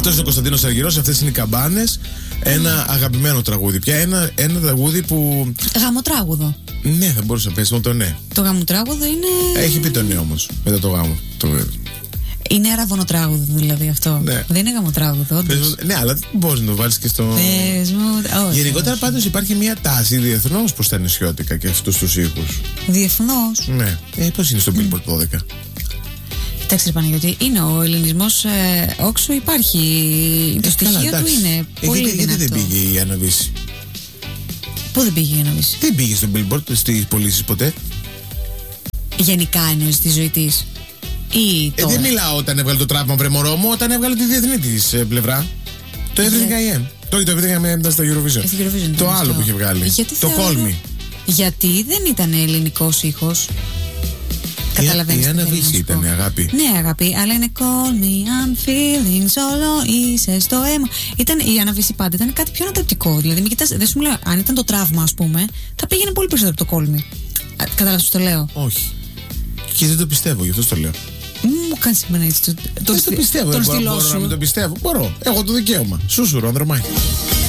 Αυτός είναι ο Κωνσταντίνος Αργυρός, αυτές είναι οι Καμπάνες. Ένα αγαπημένο τραγούδι πια. Ένα τραγούδι που. Γαμοτράγουδο. Ναι, θα μπορούσα να πέσει το ναι. Το γαμοτράγουδο είναι. Έχει πει το ναι όμως. Μετά το γάμο. Είναι αραβωνοτράγουδο δηλαδή αυτό. Ναι. Δεν είναι γαμοτράγουδο, όντως. Ναι, αλλά μπορείς να το βάλεις και στο. Γενικότερα πάντως υπάρχει μια τάση διεθνώς προς τα νησιώτικα και αυτούς τους ήχους. Διεθνώς. Ναι. Πώς είναι στο Billboard 12. Κοιτάξτε, Παναγιώτη, είναι ο ελληνισμός όξου, υπάρχει. Το στοιχείο του είναι πολύ δυνατό. Γιατί δεν πήγε η Αναβίση? Πού δεν πήγε η Αναβίση? Δεν πήγε στο Billboard στις πωλήσεις ποτέ. Γενικά εννοείς τη ζωή της? Ή τώρα? Δεν μιλάω όταν έβγαλε το τραύμα βρε μωρό μου, όταν έβγαλε τη διεθνή της πλευρά. Το Everything I Am. Το Everything I Am ήταν στο Eurovision. Το άλλο που είχε βγάλει. Το Call Me. Γιατί δεν ήταν ελληνικός ήχος. Καταλαβαίνεις? Η Αναβίση ήταν, αγάπη. Ναι, αγάπη, αλλά είναι Call me, I'm feeling solo, είσαι στο αίμα. Η Αναβίση πάντα ήταν κάτι πιο ανατρεπτικό. Δηλαδή, δεν σου μιλάω, αν ήταν το τραύμα, ας πούμε, θα πήγαινε πολύ περισσότερο από το Call me. Κατάλαβες το λέω? Όχι. Και δεν το πιστεύω, γι' αυτό το λέω. Μου κάνεις εμένα έτσι. Δεν το πιστεύω. Μπορώ να μην το πιστεύω. Μπορώ. Έχω το δικαίωμα. Σούσουρο, Ανδρομάχη.